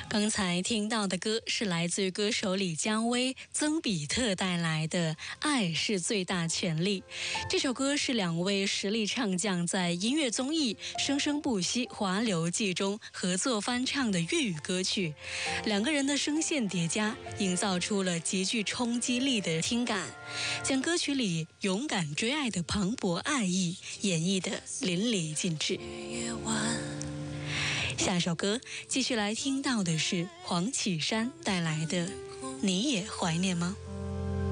刚才听到的歌是来自于歌手李佳薇、曾比特带来的《爱是最大权力》。这首歌是两位实力唱将在音乐综艺《生生不息华流记》中合作翻唱的粤语歌曲，两个人的声线叠加，营造出了极具冲击力的听感，将歌曲里勇敢追爱的磅礴爱意演绎得淋漓尽致。下首歌继续来听到的是黄绮珊带来的《你也怀念吗》。